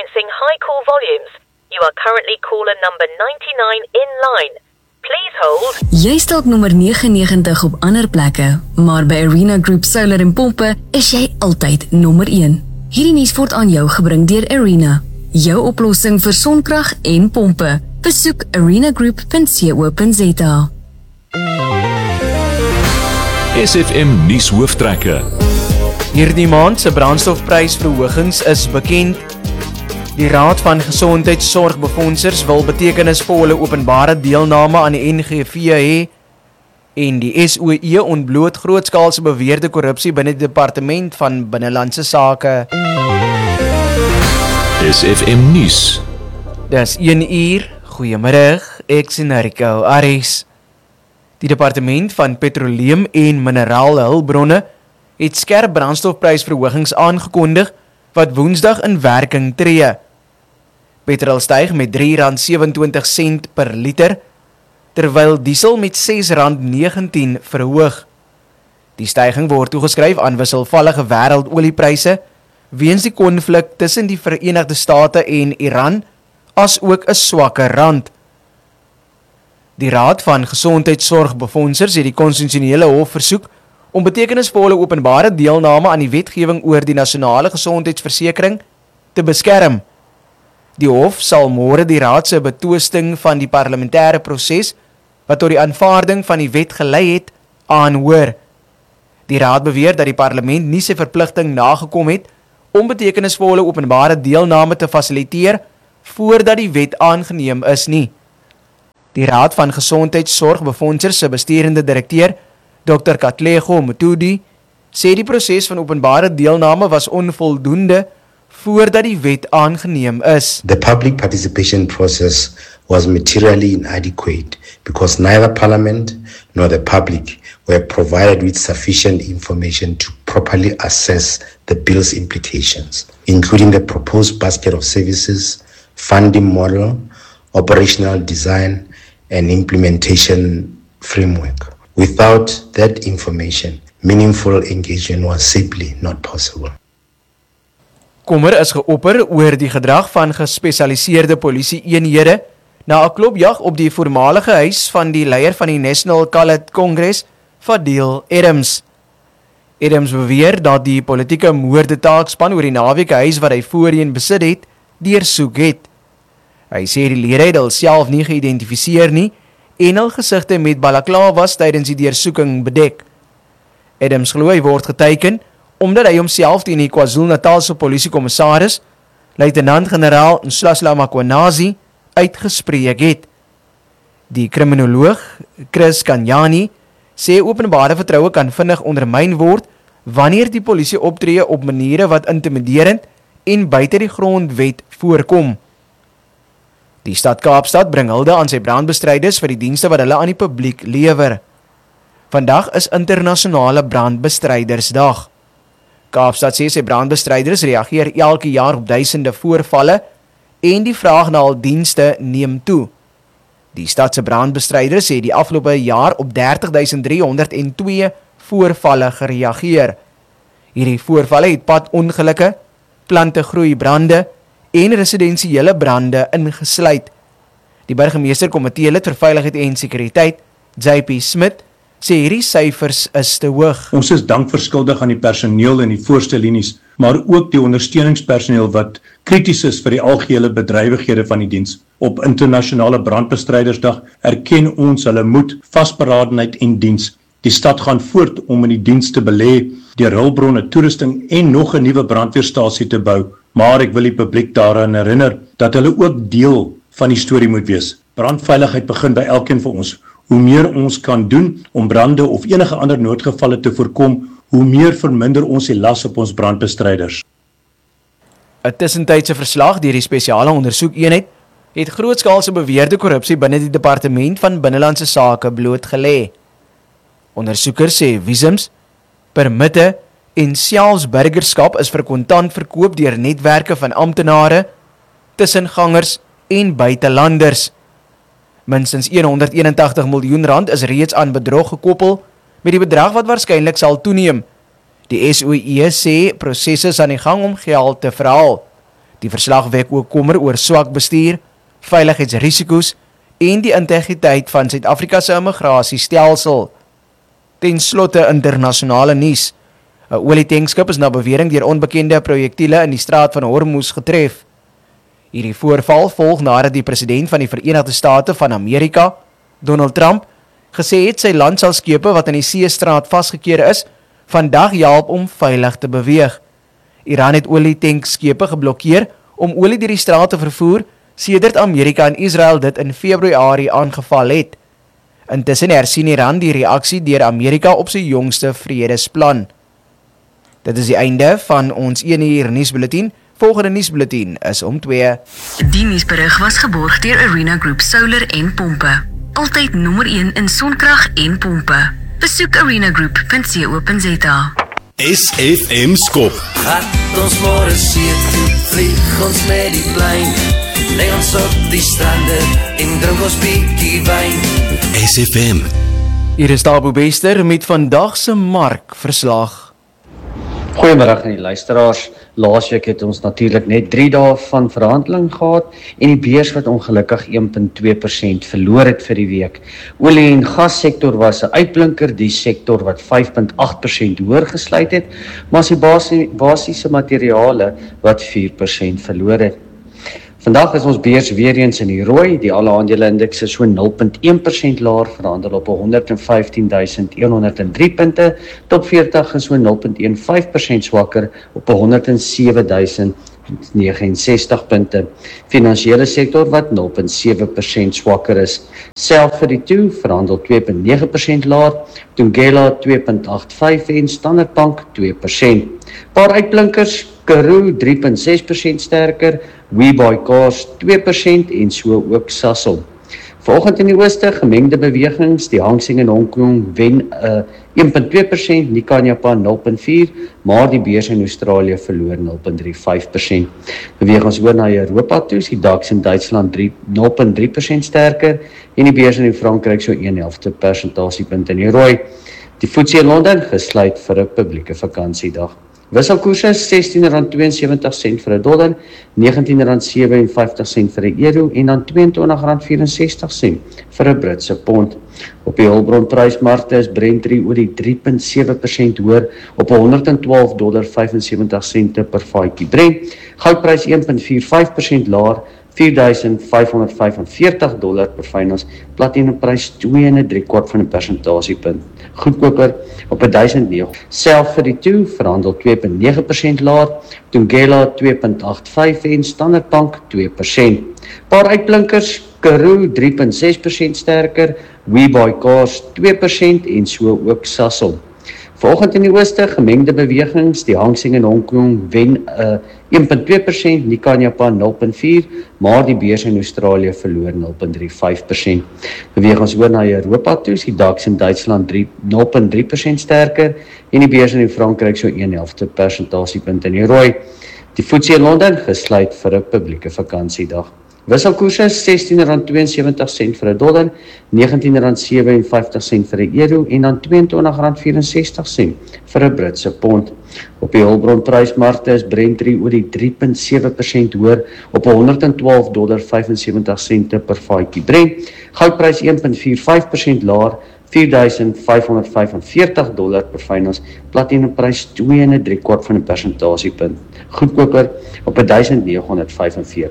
experiencing high call volumes. You are currently caller number 99 in line. Please hold. Jy is dalk nommer 99 op ander plekke, maar by Arena Group Solar en Pompe is jy altyd nommer 1. Hierdie nuus word aan jou gebring deur Arena, jou oplossing vir sonkrag en pompe. Besoek arenagroup.co.za. SFM nuus hooftrekke. Hierdie maand se brandstofprysverhogings is bekend. Die Raad van Gesondheidsorgbefondsers wil betekenisvolle openbare deelname aan die NGV hê en die SOE ontbloot grootskaalse beweerde korrupsie binne die Departement van Binnelandse Sake. SFM nuus. Dis 1 uur. Goeiemiddag, ek is Rico Aris. Die Departement van Petroleum en Minerale Hulpbronne het skerp brandstofprysverhogings aangekondig wat Woensdag in werking tree. Petrol styg met R3.27 per liter, terwyl diesel met R6.19 verhoog. Die styging word toegeskryf aan wisselvallige wêreldoliepryse weens die konflik tussen die Verenigde State en Iran, as ook 'n swakker rand. Die Raad van Gesondheidsorgbefondsers het die konstitusionele hof versoek om betekenisvolle openbare deelname aan die wetgewing oor die nasionale gesondheidsversekering te beskerm. Die hof sal môre die raad se betwisting van die parlementêre proses wat tot die aanvaarding van die wet gelei het, aanhoor. Die raad beweer dat die parlement nie sy verpligting nagekom het om betekenisvolle openbare deelname te fasiliteer voordat die wet aangeneem is nie. Die Raad van Gesondheidsorgbefondsers se besturende direkteur, Dr. Katlego Mutudi, sê die proses van openbare deelname was onvoldoende voordat die wet aangeneem is. The public participation process was materially inadequate because neither Parliament nor the public were provided with sufficient information to properly assess the bill's implications, including the proposed basket of services, funding model, operational design, and implementation framework. Without that information, meaningful engagement was simply not possible. Kommer is geopper oor die gedrag van gespesialiseerde polisie-eenhede na 'n klopjag op die voormalige huis van die leier van die National Colored Congress, Fadil Adams. Adams beweer dat die politieke moordetaakspan oor die naweek huis wat hy voorheen besit het, deursoek het. Hy sê die lede het hulself nie geïdentifiseer nie en hul gesigte met balaklavas tydens die deursoeking bedek. Adams glo hy word geteiken omdat hy homself teen die KwaZulu-Natalse polisiekommissaris, luitenant-generaal Nhlasela Makwanazi, uitgespreek het. Die kriminoloog Chris Kanyani sê openbare vertroue kan vinnig ondermyn word wanneer die polisie optree op maniere wat intimiderend en buite die grondwet voorkom. Die stad Kaapstad bring hulde aan sy brandbestryders vir die dienste wat hulle aan die publiek lewer. Vandag is internasionale brandbestrydersdag. Kaapstad sê sy brandbestryders reageer elke jaar op duisende voorvalle en die vraag na hul dienste neem toe. Die stad se brandbestryders het die afgelope jaar op 30.302 voorvalle gereageer. Hierdie voorvalle het padongelukke, plantegroei brande en residensiële brande ingesluit. Die burgemeesterkomitee lid vir veiligheid en sekuriteit, JP Smith, sê hierdie syfers is te hoog. Ons is dankverskuldig aan die personeel in die voorste linies, maar ook die ondersteuningspersoneel wat krities is vir die algehele bedrywighede van die diens. Op internasionale brandbestrydersdag erken ons hulle moed, vasberadenheid en diens. Die stad gaan voort om in die diens te belê deur hulpbronne, toerusting en nog 'n nuwe brandweerstasie te bou. Maar ek wil die publiek daaraan herinner dat hulle ook deel van die storie moet wees. Brandveiligheid begin by elkeen van ons. Hoe meer ons kan doen om brande of enige ander noodgevalle te voorkom, hoe meer verminder ons die las op ons brandbestryders. 'n Tussentydse verslag deur die spesiale ondersoekeenheid het grootskaalse beweerde korrupsie binne die Departement van Binnelandse Sake blootgelê. Ondersoekers sê visums, permitte en selfs burgerskap is vir kontant verkoop deur netwerke van amptenare, tussengangers en buitelanders. Minstens R181 miljoen is reeds aan bedrog gekoppel, met die bedrag wat waarskynlik sal toeneem. Die SOE sê prosesse is aan die gang om geld te verhaal. Die verslag wek ook kommer oor swak bestuur, veiligheidsrisiko's en die integriteit van Suid-Afrika se immigrasiestelsel. Ten slotte internasionale nuus. 'n Olietankskip is na bewering deur onbekende projektiele in die straat van Hormuz getref. Hierdie voorval volg nadat die president van die Verenigde State van Amerika, Donald Trump, gesê het sy land sal skepe wat in die seestraat vasgekeer is, vandag help om veilig te beweeg. Iran het olietankschepe geblokkeer om olie deur die straat te vervoer, sedert Amerika en Israel dit in Februarie aangeval het. Intussen hersien Iran die reaksie deur Amerika op sy jongste vredesplan. Dit is die einde van ons 1 uur nuusbulletin. Volgende nuusbulletin is om 2. Die nuusberig was geborg deur Arena Group Solar en Pompe. Altyd nommer 1 in sonkrag en pompe. Besoek arenagroup.co.za. SFM skop. Gat ons môre see toe, vlieg ons met die plein. Lê ons op die strande en drink ons bietjie wyn. SFM. Hier is Tabo Bester met vandag se markverslag. Goeiemiddag aan die luisteraars. Laasweek het ons natuurlik net 3 dae van verhandeling gehad en die beurs wat ongelukkig 1.2% verloor het vir die week. Olie- en gassektor was 'n uitblinker, die sektor wat 5.8% hoër gesluit het, maar die basiese materiale wat 4% verloor het. Vandag is ons beurs weer eens in die rooi, die alle aandeleindeks is so 0.1% laer, verhandel op 115.103 punte, top 40 is so 0.15% swakker op 107.069 punte. Finansiële sektor wat 0.7% swakker is. Selfveritoe verhandel 2.9% laer, Thungela 2.85 en Standard Bank 2%. Paar uitblinkers, Karoo 3.6% sterker, WeBuyCars 2% en so ook Sasol. Vanoggend in die ooste gemengde bewegings, die Hang Seng in Hong Kong wen 1.2%, Nikkei in Japan 0.4%, maar die beurs in Australië verloor 0.35%. Beweeg ons oor na Europa toe, die DAX in Duitsland 0.3% sterker en die beurs in Frankryk so 1/11 persentasiepunt in die rooi. Die FTSE in Londen gesluit vir 'n publieke vakansiedag. Wisselkoerse R16.72 vir 'n dollar, R19.57 vir 'n euro en dan R22.64 vir 'n Britse pond. Op die hulpbronprysmarkte is Brent olie 3.7% hoër op $112.75 per vatjie Brent. Goudprys 1.45% laer, $4,545 per fyn ons. Platinumprys 2.75% goedkoper op 1.009. Selfveritoe verhandel 2.9% laer, Thungela 2.85 en Standard Bank 2%. Paar uitblinkers, Karoo 3.6% sterker, WeBuyCars 2% en so ook Sasol. Vanoggend in die ooste gemengde bewegings, die Hang Seng in Hong Kong wen 1.2%, Nikkei in Japan 0.4%, maar die beurs in Australië verloor 0.35%. Beweeg ons oor na Europa toe, die DAX in Duitsland 0.3% sterker en die beurs in Frankryk so 1/11 persentasiepunt in die rooi. Die FTSE in Londen gesluit vir 'n publieke vakansiedag. Wisselkoerse R16.72 vir 'n dollar, R19.57 vir 'n euro en dan R22.64 vir 'n Britse pond. Op die hulpbronprysmarkte is Brent olie 3.7% hoër op $112.75 per vatjie Brent. Goudprys 1.45% laer, $4,545 per fyn ons. Platinumprys 2.75% goedkoper op 1.945.